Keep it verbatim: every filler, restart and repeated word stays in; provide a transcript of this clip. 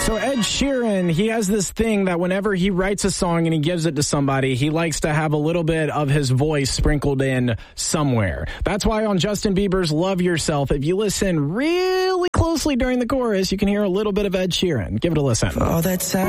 So Ed Sheeran, he has this thing that whenever he writes a song and he gives it to somebody, he likes to have a little bit of his voice sprinkled in somewhere. That's why on Justin Bieber's Love Yourself, if you listen really closely during the chorus, you can hear a little bit of Ed Sheeran. Give it a listen. All that time.